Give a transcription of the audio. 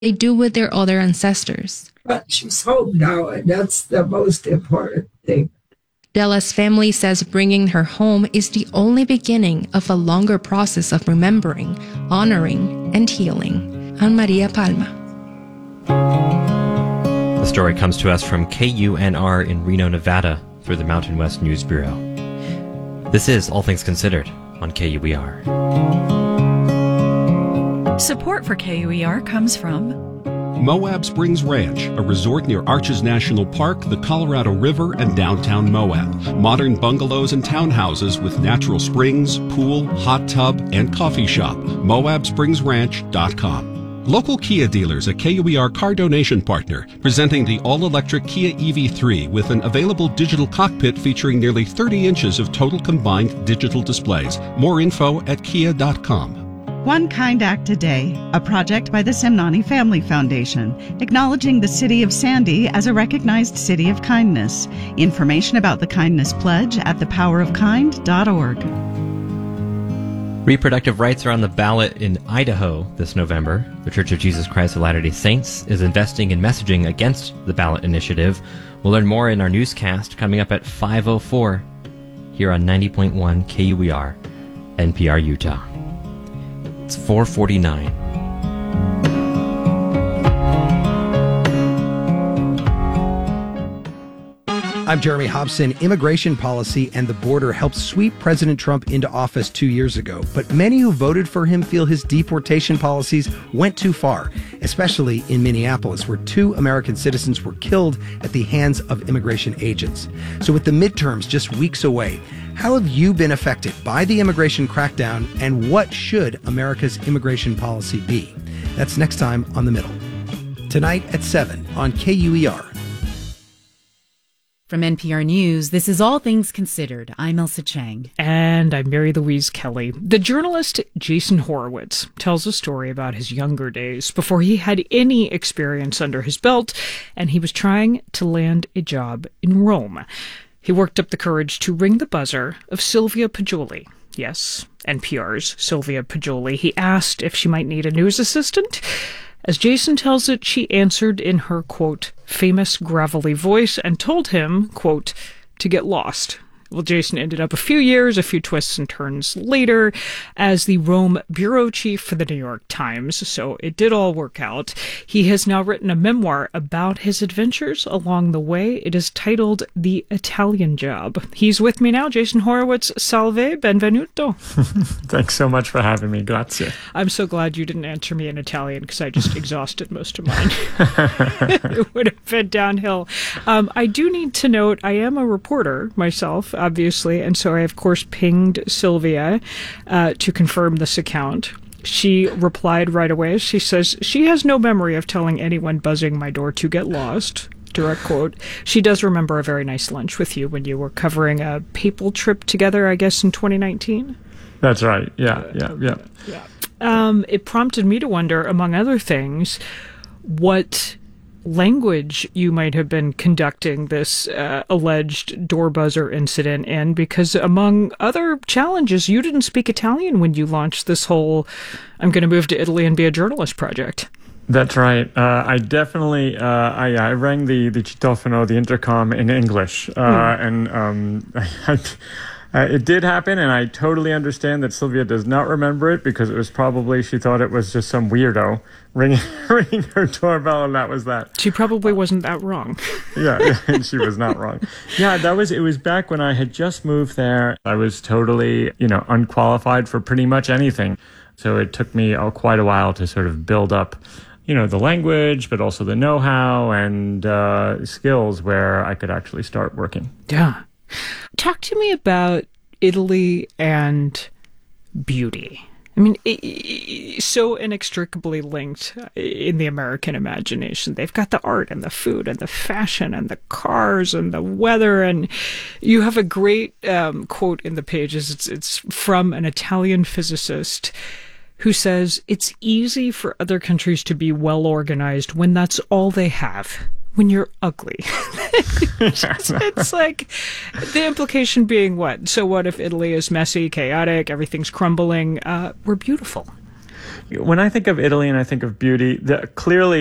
they do with their other ancestors. But she's home now, and that's the most important thing. Della's family says bringing her home is the only beginning of a longer process of remembering, honoring, and healing. Ann Maria Palma. The story comes to us from KUNR in Reno, Nevada, through the Mountain West News Bureau. This is All Things Considered on KUER. Support for KUER comes from Moab Springs Ranch, a resort near Arches National Park, the Colorado River, and downtown Moab. Modern bungalows and townhouses with natural springs, pool, hot tub, and coffee shop. MoabSpringsRanch.com. Local Kia dealers, a KUER car donation partner, presenting the all-electric Kia EV3 with an available digital cockpit featuring nearly 30 inches of total combined digital displays. More info at kia.com. One Kind Act a Day, a project by the Semnani Family Foundation, acknowledging the city of Sandy as a recognized city of kindness. Information about the Kindness Pledge at thepowerofkind.org. Reproductive rights are on the ballot in Idaho this November. The Church of Jesus Christ of Latter-day Saints is investing in messaging against the ballot initiative. We'll learn more in our newscast coming up at 5:04 here on 90.1 KUER, NPR Utah. It's 4:49. I'm Jeremy Hobson. Immigration policy and the border helped sweep President Trump into office 2 years ago, but many who voted for him feel his deportation policies went too far, especially in Minneapolis, where 2 American citizens were killed at the hands of immigration agents. So with the midterms just weeks away, how have you been affected by the immigration crackdown, and what should America's immigration policy be? That's next time on The Middle. Tonight at 7 on KUER. From NPR News, this is All Things Considered. I'm Elsa Chang. And I'm Mary Louise Kelly. The journalist Jason Horowitz tells a story about his younger days before he had any experience under his belt, and he was trying to land a job in Rome. He worked up the courage to ring the buzzer of Sylvia Poggioli. Yes, NPR's Sylvia Poggioli. He asked if she might need a news assistant. As Jason tells it, she answered in her, quote, famous gravelly voice and told him, quote, to get lost. Well, Jason ended up a few twists and turns later as the Rome bureau chief for the New York Times, so it did all work out. He has now written a memoir about his adventures along the way. It is titled The Italian Job. He's with me now. Jason Horowitz, salve, benvenuto. Thanks so much for having me. Grazie. I'm so glad you didn't answer me in Italian because I just exhausted most of mine. It would have been downhill. I do need to note I am a reporter myself, obviously, and so I, of course, pinged Sylvia to confirm this account. She replied right away. She says she has no memory of telling anyone buzzing my door to get lost. Direct quote. She does remember a very nice lunch with you when you were covering a papal trip together, I guess, in 2019. That's right. Yeah. It prompted me to wonder, among other things, what language you might have been conducting this alleged door buzzer incident in, because among other challenges, you didn't speak Italian when you launched this whole I'm going to move to Italy and be a journalist project. That's right. I definitely, I rang the citofono, the intercom, in English, and it did happen, and I totally understand that Sylvia does not remember it because it was probably, she thought it was just some weirdo ringing her doorbell, and that was that. She probably wasn't that wrong. Yeah, she was not wrong. Yeah, it was back when I had just moved there. I was totally, unqualified for pretty much anything. So it took me quite a while to sort of build up, the language, but also the know-how and skills where I could actually start working. Yeah. Talk to me about Italy and beauty. I mean, so inextricably linked in the American imagination. They've got the art and the food and the fashion and the cars and the weather. And you have a great quote in the pages. It's from an Italian physicist who says, it's easy for other countries to be well organized when that's all they have. When you're ugly. It's like the implication being what? So what if Italy is messy, chaotic, everything's crumbling? We're beautiful. When I think of Italy and I think of beauty, clearly